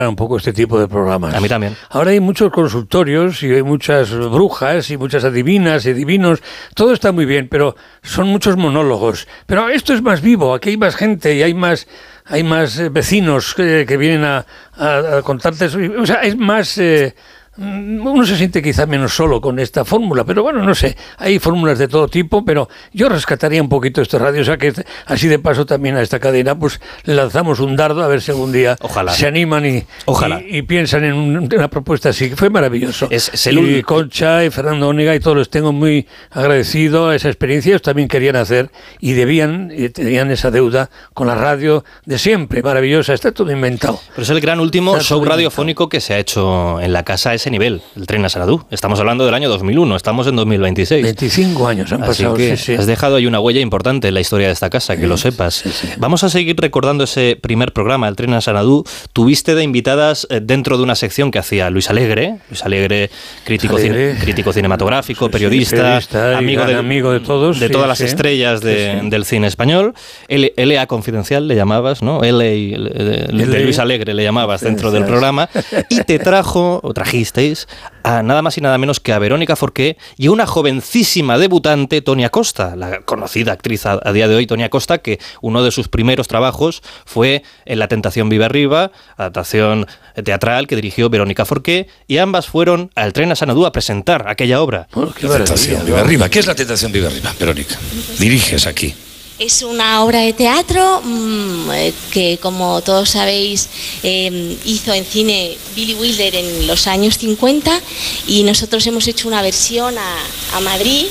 un poco este tipo de programas. A mí también. Ahora hay muchos consultorios y hay muchas brujas y muchas adivinas y divinos. Todo está muy bien, pero son muchos monólogos. Pero esto es más vivo, aquí hay más gente y hay más vecinos que vienen a contarte. O sea, es más... uno se siente quizá menos solo con esta fórmula, pero bueno, no sé, hay fórmulas de todo tipo, pero yo rescataría un poquito esta radio, o sea que así de paso también a esta cadena pues le lanzamos un dardo a ver si algún día se animan y piensan en una propuesta así, que fue maravilloso. Y Concha y Fernando Onega y todos les tengo muy agradecido a esa experiencia. Ellos también querían hacer y tenían esa deuda con la radio de siempre, maravillosa, está todo inventado. Pero es el gran último show radiofónico que se ha hecho en la casa a ese nivel, el Tren a Xanadu. Estamos hablando del año 2001, estamos en 2026. 25 años han pasado. Así que has dejado ahí una huella importante en la historia de esta casa, que lo sepas. Sí. Vamos a seguir recordando ese primer programa, el Tren a Xanadu. Tuviste de invitadas dentro de una sección que hacía Luis Alegre, crítico cinematográfico, periodista, amigo de todos. De todas las estrellas del cine español. L.A. Confidencial le llamabas, ¿no? de Luis Alegre le llamabas dentro del programa. Y trajisteis a nada más y nada menos que a Verónica Forqué y a una jovencísima debutante, Toni Acosta, la conocida actriz a día de hoy, Toni Acosta, que uno de sus primeros trabajos fue en La Tentación Vive Arriba, adaptación teatral que dirigió Verónica Forqué, y ambas fueron al Tren a Xanadu a presentar aquella obra. La Tentación Vive Arriba. ¿Qué es La Tentación Vive Arriba, Verónica? Diriges aquí. Es una obra de teatro que, como todos sabéis, hizo en cine Billy Wilder en los años 50 y nosotros hemos hecho una versión a Madrid,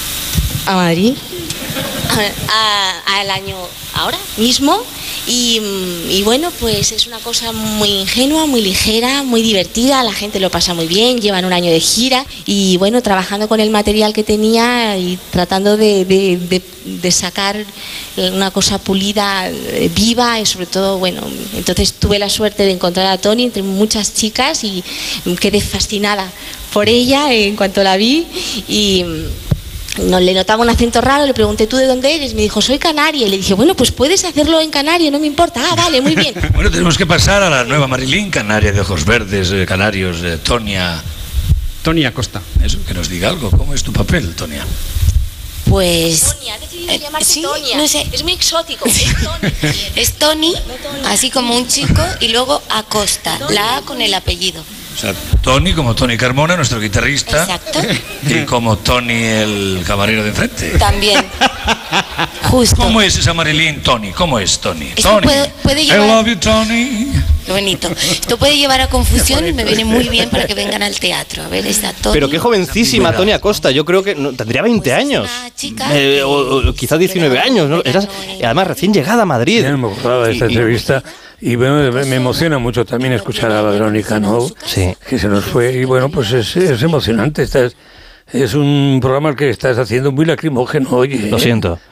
al año ahora mismo. Y bueno, pues es una cosa muy ingenua, muy ligera, muy divertida, la gente lo pasa muy bien, llevan un año de gira y bueno, trabajando con el material que tenía y tratando de sacar una cosa pulida, viva y sobre todo, bueno, entonces tuve la suerte de encontrar a Toni entre muchas chicas y quedé fascinada por ella en cuanto la vi y... No le notaba un acento raro, le pregunté, ¿tú de dónde eres? Me dijo, soy canaria. Y le dije, bueno, pues puedes hacerlo en canario, no me importa. Ah, vale, muy bien. Bueno, tenemos que pasar a la nueva Marilyn, canaria de ojos verdes, canarios, Toni Acosta. Eso, que nos diga algo. ¿Cómo es tu papel, Tonia? Pues... Tonia, ha decidido llamarse sí, Tonia. No sé. Es muy exótico. Es Toni. Es Toni, así como un chico, y luego Acosta, la A con el apellido. O sea, Toni como Toni Carmona, nuestro guitarrista. Exacto. Y como Toni, el camarero de enfrente. También. Justo. ¿Cómo es esa Marilyn, Toni? ¿Cómo es Toni? Esto puede llevar... I love you, Toni. Qué bonito. Esto puede llevar a confusión y me viene muy bien para que vengan al teatro. A ver, está Toni. Pero qué jovencísima Toni Acosta. Yo creo que tendría 20 años. Chica, o quizás 19 años, ¿no? Eras además recién llegada a Madrid. Ya no me acordaba de esta entrevista. Y bueno, me emociona mucho también escuchar a Verónica, ¿no? Sí. Que se nos fue. Y bueno, pues es emocionante. Es un programa que estás haciendo muy lacrimógeno, oye. Lo siento.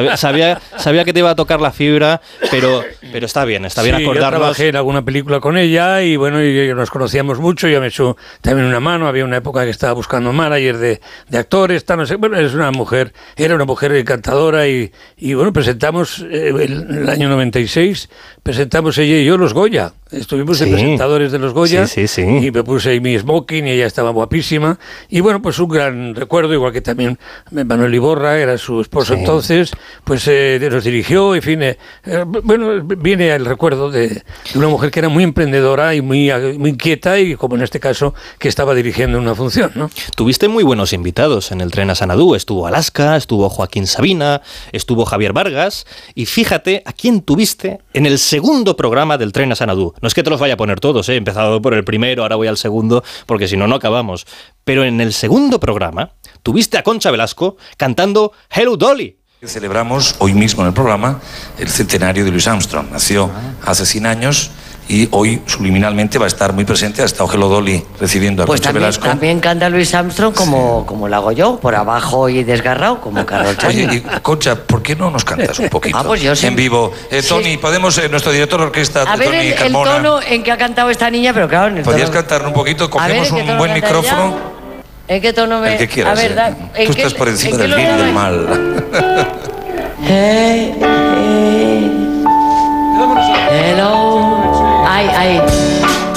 Sabía que te iba a tocar la fibra, pero está bien acordarnos. Yo trabajé en alguna película con ella y bueno, y nos conocíamos mucho. Ella me echó también una mano. Había una época que estaba buscando manager de actores, no sé. Bueno, era una mujer encantadora y bueno, presentamos el año 96, presentamos ella y yo los Goya. Estuvimos de presentadores de los Goya y me puse ahí mi smoking y ella estaba guapísima. Y bueno, pues un gran recuerdo, igual que también Manuel Iborra, era su esposo entonces, pues nos dirigió, en fin, bueno, viene el recuerdo de una mujer que era muy emprendedora y muy inquieta y como en este caso que estaba dirigiendo una función, ¿no? Tuviste muy buenos invitados en el Tren a Xanadu, estuvo Alaska, estuvo Joaquín Sabina, estuvo Javier Vargas y fíjate a quién tuviste en el segundo programa del Tren a Xanadu. No es que te los vaya a poner todos, he empezado por el primero, ahora voy al segundo, porque si no, no acabamos. Pero en el segundo programa tuviste a Concha Velasco cantando Hello Dolly. Celebramos hoy mismo en el programa el centenario de Louis Armstrong. Nació hace 100 años y hoy subliminalmente va a estar muy presente. Ha estado Hello Dolly recibiendo a Concha Velasco. También canta Louis Armstrong como lo hago yo, por abajo y desgarrado, como Carol Chaney. Oye, Concha, ¿por qué no nos cantas un poquito? Pues yo sí. En vivo. Toni, podemos, nuestro director de orquesta, a ver Toni el Carmona. tono en que ha cantado esta niña, pero claro, en el ¿Podrías tono... cantar un poquito? Cogemos un buen micrófono. ¿En qué tono me...? El que quieras. A ver, Tú estás por encima del bien y del mal. Hey, hey, hello. Ay.